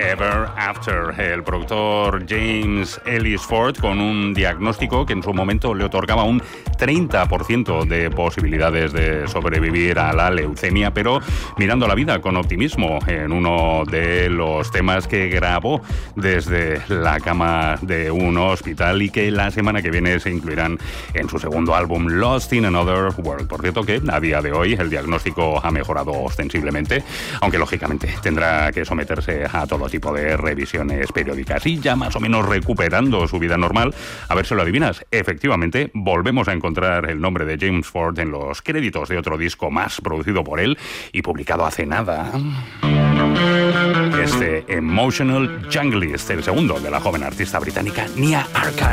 Ever After. El productor James Ellis Ford, con un diagnóstico que en su momento le otorgaba un 30% de posibilidades de sobrevivir a la leucemia, pero mirando la vida con optimismo, en uno de los temas que grabó desde la cama de un hospital y que la semana que viene se incluirán en su segundo álbum, Lost in Another World. Por cierto, que a día de hoy el diagnóstico ha mejorado ostensiblemente, aunque lógicamente tendrá que someterse a todo tipo de revisiones periódicas. Y ya más o menos recuperando su vida normal, a ver si lo adivinas, efectivamente volvemos a encontrar el nombre de James Ford en los créditos de otro disco más producido por él y publicado hace nada. Emotional Junglist, el segundo de la joven artista británica Nia Archive.